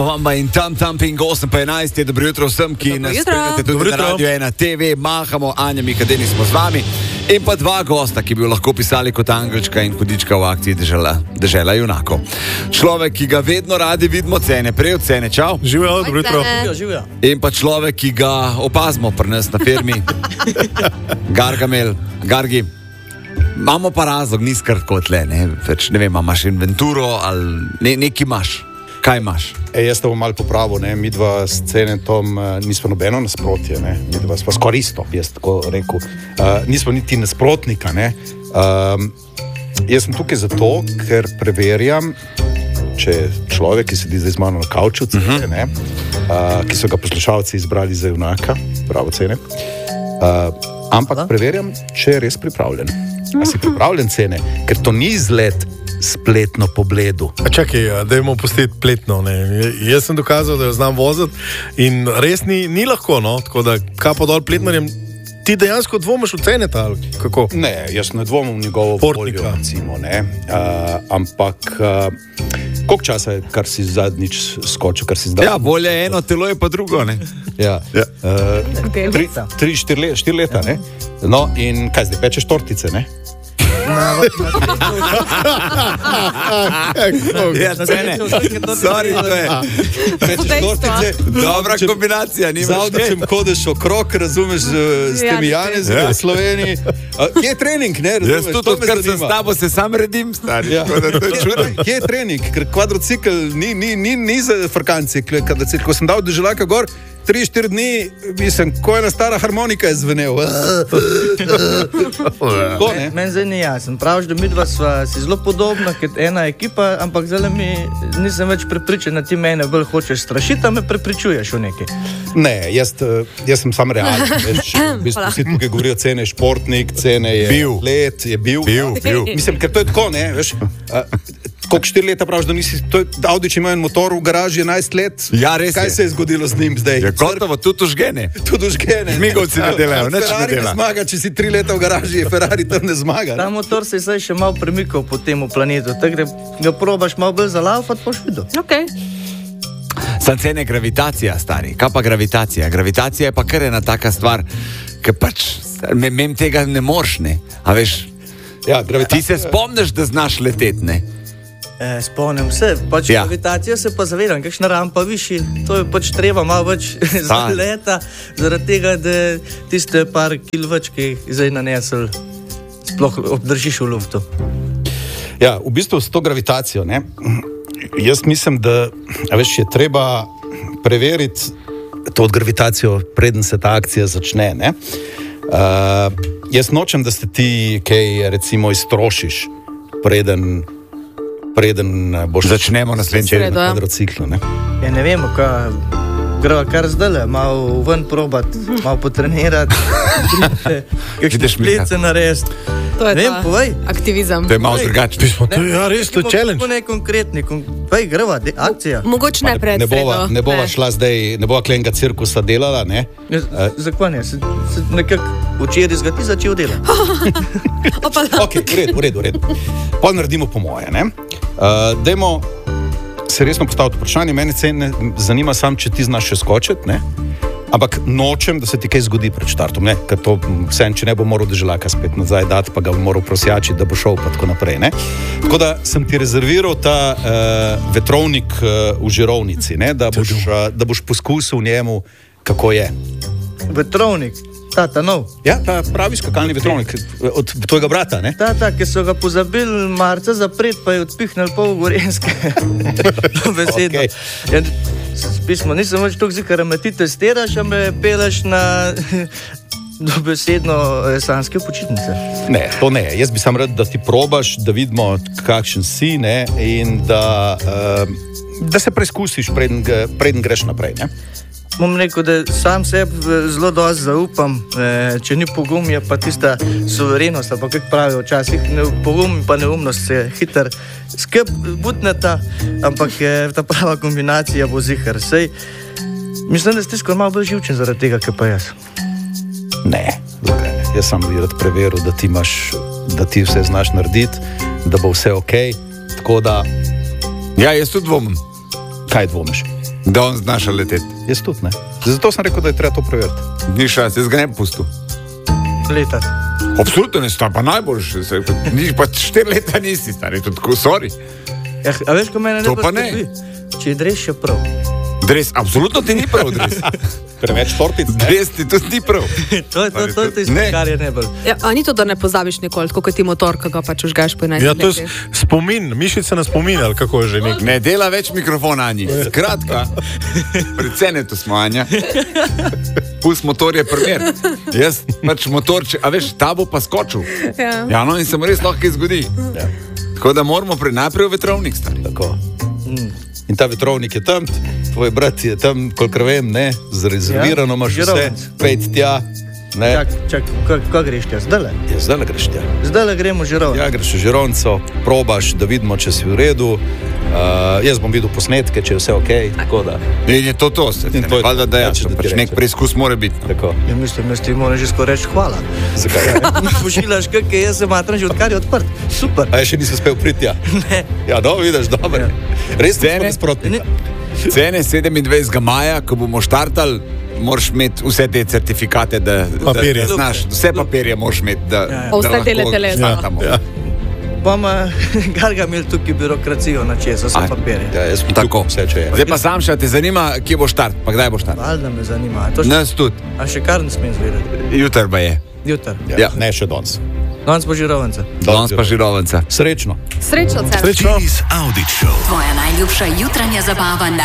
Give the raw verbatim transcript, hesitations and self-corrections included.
Vamba in tam, tam, ping osem pa enajst je dobro jutro vsem, ki nas spremljate tudi na Radio ena T V, mahamo, Anja Mikadeni smo z vami in pa dva gosta, ki bi lahko pisali kot angelčka in hudička v akciji Dežela, Dežela junakov. Človek, ki ga vedno radi vidimo cene, prej od cene, čau. Živijo, dobro jutro. Živijo. In pa človek, ki ga opazimo pri nas na firmi, Gargamel, Gargi. Imamo pa razlog, ni skratko tle, ne, več, ne vem, imaš inventuro ali ne, neki imaš. Kaj imaš? E, jaz te bom malo popravil, ne? Mi dva s Cenetom uh, nismo nobeno nasprotje, ne? Mi dva smo skoraj isto, jaz tako rekel. Uh, nismo niti nasprotnika, ne? Um, jaz sem tukaj zato, ker preverjam, če človek, ki sedi zdaj z mano na kavču, cene, ne? Uh, ki so ga poslušalci izbrali za junaka, bravo Cene, uh, ampak preverjam, če je res pripravljen. A si pripravljen, Cene? Ker to ni izlet spletno pogledu. Čakaj, dajmo pustiti pletno. Ne. Jaz sem dokazal, da jo znam voziti in res ni, ni lahko, no. Tako da, kapo dol pletnarjem, ti dejansko dvomiš v Ceneta, ali kako? Ne, jaz ne dvomim v njegovo voljo, recimo, ne. Uh, ampak, uh, koliko časa je, kar si zadnjič skočil, kar si zdaj? Ja, volja je eno, telo je pa drugo, ne. Ja. Ja. Uh, tri, tri, štiri, le, štiri leta, ne. No, in kaj zdaj, pečeš tortice, ne? Ja, Cene, sorry, to je dobra kombinacija. Z avtočem hodeš okrog, razumeš, s temi Janezi v Sloveniji. Kje je trening, ne? Jaz tudi, odkar sem s tabo, se sam redim, stari. Kje je trening? Ker kvadrocikl ni za frkanci. Ko sem dal do Želaka gor, tri, štiri dni, mislim, ko ena stara harmonika je zvenel. Meni zdaj ni jasen. Praviš, da mi dva sva si zelo podobna, kot ena ekipa, ampak zdaj mi nisem več prepričan, da ti mene bolj hočeš strašiti, a me prepričuješ v nekaj. Ne, jaz, jaz sem sam realen. Veš, v bistvu vsi tukaj govorijo, Cene je športnik, Cene je bil. let, je bil. Bil, bil. Mislim, ker to je tako, ne, veš. Koliko štiri leta praviš, da nisi, to je, Audi, če ima en motor v garaži enajst let, ja, res kaj je. Se je zgodilo z njim zdaj? Je gotovo, tudi užgene. Tudi užgene. Žmigovci ne delajo, neč ne Ferrari dela. ne zmaga, če si tri leta v garaži, Ferrari tam ne zmaga. Ta motor se je zdaj še malo premikal po temu planetu, tako da ga probaš malo bolj zalaufati, pa švido. Okay. Sam Cene gravitacija, stari. Kaj pa gravitacija? Gravitacija je pa kar ena taka stvar, ki pač, mem tega ne moreš, ne. A veš, ja, ti se spomniš, da znaš leteti, ne? E, spomnim se, pač ja. Gravitacija se pa zavedam, kakšna rampa višji, to je pač treba malo več za leta, zaradi tega, da tiste par kil več, ki jih zdaj nanesel, sploh obdržiš v luftu. Ja, v bistvu s to gravitacijo, ne, jaz mislim, da, a veš, je treba preveriti to od gravitacijo, preden se ta akcija začne, ne. Uh, jaz nočem, da se ti kaj, recimo, iztrošiš, preden preden boš začnemo naslednji na kvadrociklu, ne? Ja, ne vemo, kaj greva kar zdaj, malo ven probat, malo potrenirati, kakšne šplice narediti. To je vem, ta povej. Aktivizam. To je malo drugače. Ja, res, to je challenge. To je konkretni, povej, greva, de, akcija. Mogoče ne pred Ne bova, ne bova šla zdaj, ne bova klenga cirkusa delala, ne? Zakvanja, se, se nekako včeraj zga ti začel delati. Ok, v redu, v redu, v redu. Pa naredimo po moje, ne? Uh, dajmo se resno postaviti vprašanje, mene Cene zanima sam, če ti znaš še skočiti, ne? Ampak nočem, da se ti kaj zgodi pred štartom, ne? Ker to vsem, če ne bo moral do Želaka spet nazaj dati, pa ga bo moral prosjačiti, da bo šel pa tako naprej, ne? Tako da sem ti rezerviral ta uh, vetrovnik uh, v žirovnici, ne? Da boš, uh, da boš poskusil njemu, kako je. Vetrovnik? Ta, ta nov. Ja, ta pravi skakalni vetrovnik od tvojega brata, ne? Ta, ta, ki so ga pozabili marca zapret, pa je odpihnili pol Gorenjske. Besedno. Okay. Ja, pismo, nisem več toliko zikar, me ti testiraš, a me peleš na dobesedno sanske počitnice. Ne, to ne. Jaz bi sam rad, da ti probaš, da vidimo, kakšen si, ne? In da, uh, da se preizkusiš, preden, preden greš naprej, ne? Bom rekel, da sam sebi zelo dosti zaupam, e, če ni pogum, je pa tista suverenost, ali pa kako pravijo včasih, ne, pogum in pa neumnost se hiter skrb butneta, ampak je ta prava kombinacija bo zihar. Sej, mislim, da ste skoraj malo bolj živčen zaradi tega, kaj pa jaz. Ne, ne, jaz sam bi rad preveril, da ti imaš, da ti vse znaš narediti, da bo vse ok, tako da... Ja, jaz tudi dvomim. Kaj dvomiš? Da on znaš leteti. Jaz tudi ne. Zato sem rekel, da je treba to preveriti. Ni šans, jaz ga ne bi pustil. Letati. Absolutno ne, sta pa najboljši. se- Ni pa štiri leta nisi, stari, to tako, sorry. Ja, a veš, ko mene ne To pa ne. poskrbi? Če dreš je prav. Dres, absolutno ti ni prav, dres. Preveč štortic, ne? Dres ti tudi ni prav. To je to, to, je tisto, Ne. kar je najbolj. Ja, a ni to, da ne pozabiš nikoli, tako kot ti motor, ki ga pač užgaš po enajstih Ja, to je letih? s- spomin, mišice na spomin, ali kako je že nek. Ne dela več mikrofona, Anji. Skratka, predvsem to smo, Anja. Pust motor je primer. Jaz pač motor, če, a veš, ta bo pa skočil. Ja. Ja, no in se mu res lahko kaj zgodi. Ja. Tako da moramo pri najprej v vetrovnik, stari. Tako. In ta vetrovnik je tam, tvoj brat je tam, kolikor vem, ne, zrezervirano imaš vse, Žirovnic. pejt tja, ne. Čak, čak, ko greš tja? Zdajle. Ja, zdaj greš tja. Zdajle gremo že ravno. Ja, greš v Žironco, probaš, da vidimo, če si v redu. Uh, jaz bom videl posnetke, če je vse ok. Tako da. In je to to, se In to je to. valjda da Ja, je, če da ti pač rečem. nek preizkus mora biti. Tako. Ja, mislim, da ti moraš že skoraj reči hvala. Zakaj? Pošiljaš, kakšne jaz se matram že odkar je odprt. Super. A je še nisi uspel priti tja? Ne. Ja, no, vidiš, dobro. Ja. Res Scene? ne nasprotnika. Cene sedemindvajsetega maja, ko bomo štartali, moraš imeti vse te certifikate, da, da, Papirje. da znaš, vse papirje moraš imeti, da, Ja, ja. da Vse lahko te letele. štartamo. Ja. Bomo Garga imeli tukaj birokracijo na česa, so Aj. papirje. Ja, jaz sem Tako. tukaj vse, če je. Zdaj pa sam še te zanima, kje bo štart, pa kdaj bo štart. Valjda me zanima. A, to še, Nas tudi, a še kar ne smem zvedeti. jutr pa je. Jutr. Ja, Ja. Ne še danes. Danes bo žirovnica. Danes pa žirovnica. Srečno. Srečno, Cel. Srečno. Audit Show. Tvoja najljubša jutranja zabava.